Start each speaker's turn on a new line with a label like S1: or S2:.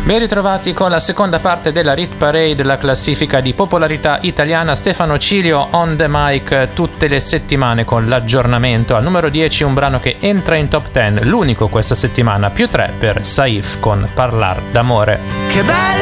S1: Ben ritrovati con la seconda parte della Hit Parade, la classifica di popolarità italiana. Stefano Cilio on the mic tutte le settimane con l'aggiornamento. Al numero 10 un brano che entra in top 10, l'unico questa settimana, più 3 per Saif con Parlar d'amore.
S2: Che bella